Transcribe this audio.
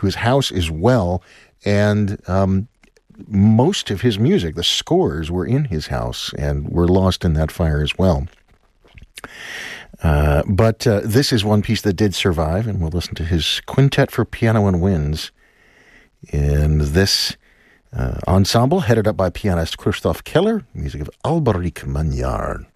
to his house as well. And most of his music, the scores, were in his house and were lost in that fire as well. But this is one piece that did survive, and we'll listen to his Quintet for Piano and Winds in this ensemble, headed up by pianist Christoph Keller, music of Alberich Magnard.